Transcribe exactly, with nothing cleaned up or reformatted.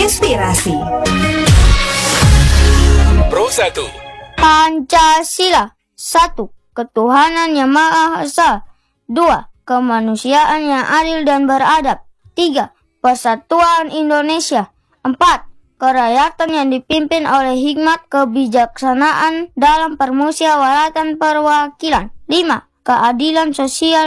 inspirasi. Pro satu. Pancasila. Satu. Ketuhanan yang Maha Esa. Dua. Kemanusiaan yang adil dan beradab. Tiga. Persatuan Indonesia. Empat. Kerakyatan yang dipimpin oleh hikmat kebijaksanaan dalam permusyawaratan perwakilan. Lima. Keadilan sosial